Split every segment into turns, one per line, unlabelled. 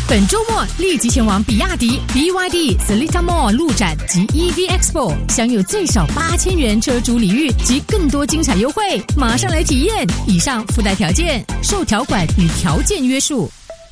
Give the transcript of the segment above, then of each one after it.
本周末立即前往比亚迪 BYD Seletar Mall 路展及 EV Expo， 享有最少8000元车主礼遇及更多精彩优惠，马上来体验！以上附带条件受条款与条件约束。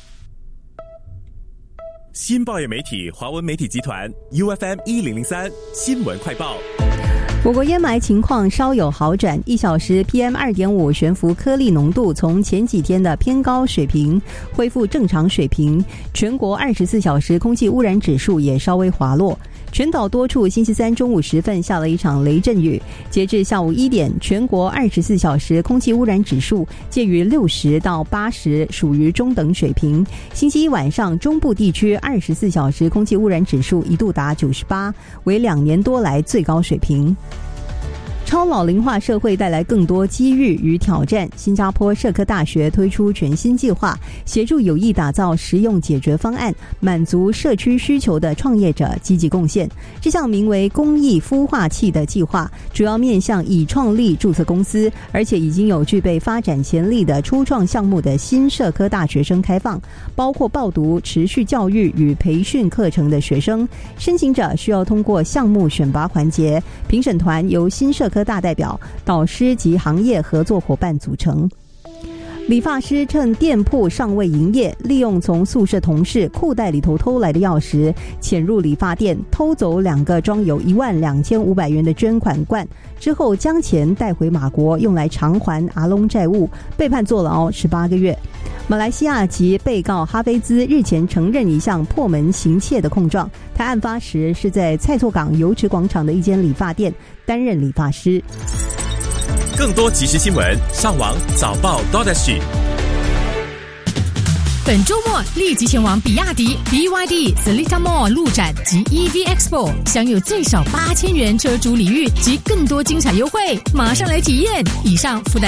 新报业媒体华文媒体集团 UFM 1003新闻快报。
我国烟霾情况稍有好转，1小时 PM2.5 悬浮颗粒浓度从前几天的偏高水平恢复正常水平，全国24小时空气污染指数也稍微滑落。全岛多处星期三中午时分下了一场雷阵雨，截至下午1点，全国24小时空气污染指数介于60到80，属于中等水平。星期一晚上，中部地区24小时空气污染指数一度达98，为2年多来最高水平。超老龄化社会带来更多机遇与挑战。新加坡社科大学推出全新计划，协助有意打造实用解决方案，满足社区需求的创业者积极贡献。这项名为公益孵化器的计划，主要面向已创立注册公司，而且已经有具备发展潜力的初创项目的新社科大学生开放，包括报读持续教育与培训课程的学生。申请者需要通过项目选拔环节，评审团由新社科大代表、导师及行业合作伙伴组成。理发师趁店铺尚未营业，利用从宿舍同事裤袋里头偷来的钥匙，潜入理发店，偷走2个装有12500元的捐款罐，之后将钱带回马国，用来偿还阿隆债务，被判坐牢18个月。马来西亚籍被告哈菲兹日前承认一项破门行窃的控状，他案发时是在蔡厝港油池广场的一间理发店担任理发师。
更多即时新闻，上网早报 .SG。
本周末立即前往比亚迪 BYD Seletar Mall 路展及 EV Expo， 享有最少8000元车主礼遇及更多精彩优惠，马上来体验！以上附带